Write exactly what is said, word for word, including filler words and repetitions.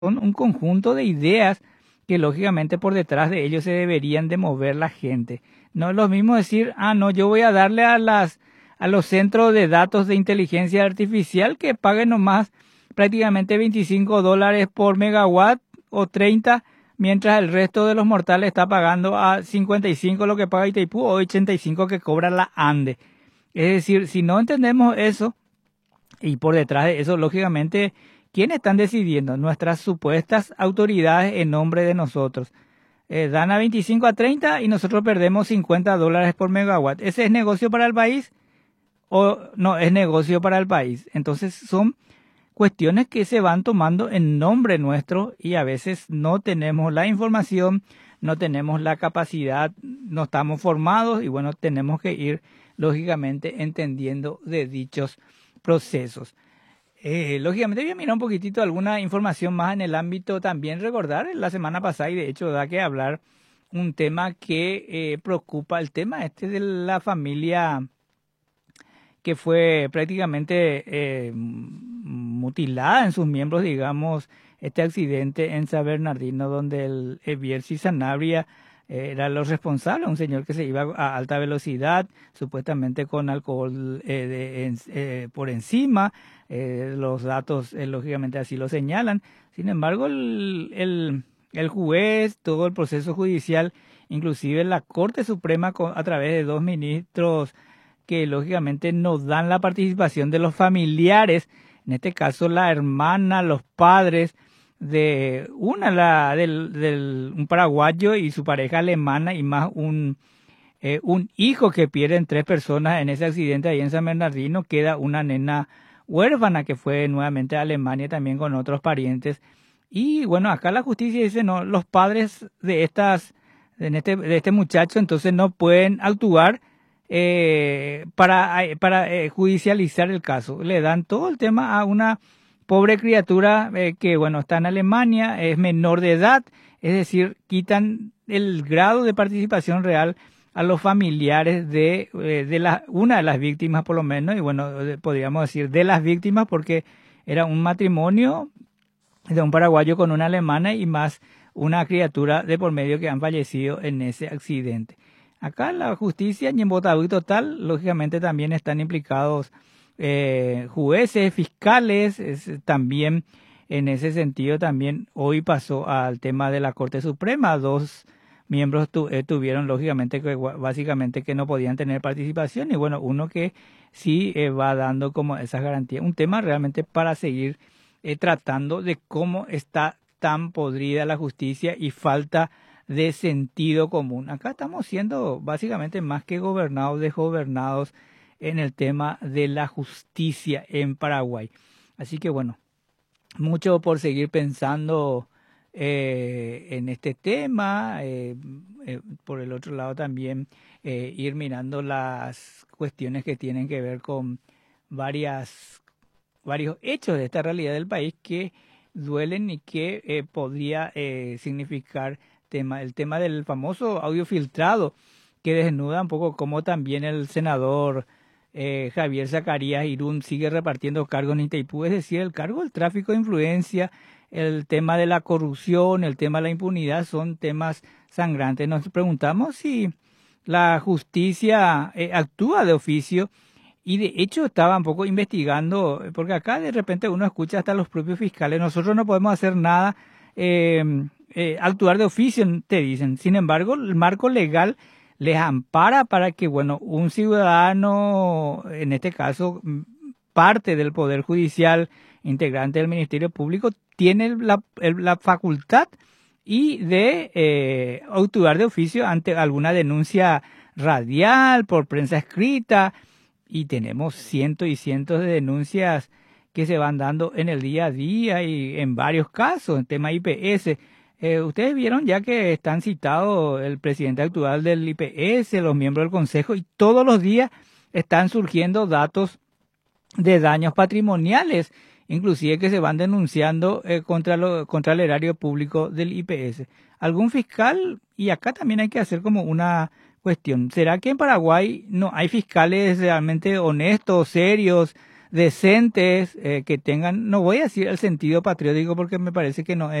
son un conjunto de ideas que lógicamente por detrás de ellos se deberían de mover la gente. No es lo mismo decir, ah, no, yo voy a darle a las a los centros de datos de inteligencia artificial que paguen nomás prácticamente veinticinco dólares por megawatt o treinta, mientras el resto de los mortales está pagando a cincuenta y cinco lo que paga Itaipú o ochenta y cinco que cobra la ANDE. Es decir, si no entendemos eso, y por detrás de eso, lógicamente, ¿quiénes están decidiendo? Nuestras supuestas autoridades en nombre de nosotros. Eh, dan a veinticinco a treinta y nosotros perdemos cincuenta dólares por megawatt. ¿Ese es negocio para el país o no es negocio para el país? Entonces son cuestiones que se van tomando en nombre nuestro y a veces no tenemos la información, no tenemos la capacidad, no estamos formados y bueno, tenemos que ir lógicamente entendiendo de dichos procesos. Eh, lógicamente voy a mirar un poquitito alguna información más en el ámbito, también recordar la semana pasada y de hecho da que hablar un tema que eh, preocupa, el tema este de la familia que fue prácticamente eh, mutilada en sus miembros, digamos, este accidente en San Bernardino donde el, el Bierzi Sanabria eh, era los responsables, un señor que se iba a alta velocidad, supuestamente con alcohol eh, de, en, eh, por encima, eh, los datos eh, lógicamente así lo señalan. Sin embargo, el, el, el juez, todo el proceso judicial, inclusive la Corte Suprema a través de dos ministros que lógicamente nos dan la participación de los familiares, en este caso la hermana, los padres de una, la, del, del, un paraguayo y su pareja alemana y más un, eh, un hijo que pierden tres personas en ese accidente ahí en San Bernardino, queda una nena huérfana que fue nuevamente a Alemania también con otros parientes. Y bueno, acá la justicia dice, no, los padres de estas, de este, de este muchacho entonces no pueden actuar Eh, para, para eh, judicializar el caso. Le dan todo el tema a una pobre criatura eh, que, bueno, está en Alemania, es menor de edad, es decir, quitan el grado de participación real a los familiares de, eh, de la, una de las víctimas, por lo menos, y bueno, podríamos decir de las víctimas, porque era un matrimonio de un paraguayo con una alemana y más una criatura de por medio que han fallecido en ese accidente. Acá la justicia y en Botabuy total, lógicamente también están implicados eh, jueces, fiscales, es, también en ese sentido también hoy pasó al tema de la Corte Suprema, dos miembros tu, eh, tuvieron lógicamente que básicamente que no podían tener participación y bueno, uno que sí eh, va dando como esas garantías, un tema realmente para seguir eh, tratando de cómo está tan podrida la justicia y falta de sentido común. Acá estamos siendo básicamente más que gobernados, desgobernados en el tema de la justicia en Paraguay. Así que bueno, mucho por seguir pensando eh, en este tema. Eh, eh, por el otro lado también eh, ir mirando las cuestiones que tienen que ver con varias, varios hechos de esta realidad del país que duelen y que eh, podría eh, significar tema, el tema del famoso audio filtrado que desnuda un poco cómo también el senador eh, Javier Zacarías Irún sigue repartiendo cargos en Itaipú, es decir, el cargo del tráfico de influencia, el tema de la corrupción, el tema de la impunidad son temas sangrantes. Nos preguntamos si la justicia eh, actúa de oficio y de hecho estaba un poco investigando, porque acá de repente uno escucha hasta los propios fiscales, nosotros no podemos hacer nada, eh, Eh, actuar de oficio, te dicen. Sin embargo, el marco legal les ampara para que, bueno, un ciudadano, en este caso, parte del Poder Judicial, integrante del Ministerio Público, tiene la, la facultad y de eh, actuar de oficio ante alguna denuncia radial, por prensa escrita, y tenemos cientos y cientos de denuncias que se van dando en el día a día y en varios casos, en tema I P S. Eh, ustedes vieron ya que están citados el presidente actual del I P S, los miembros del Consejo, y todos los días están surgiendo datos de daños patrimoniales, inclusive que se van denunciando eh, contra, lo, contra el erario público del I P S. ¿Algún fiscal? Y acá también hay que hacer como una cuestión. ¿Será que en Paraguay no hay fiscales realmente honestos, serios, decentes, eh, que tengan, no voy a decir el sentido patriótico porque me parece que no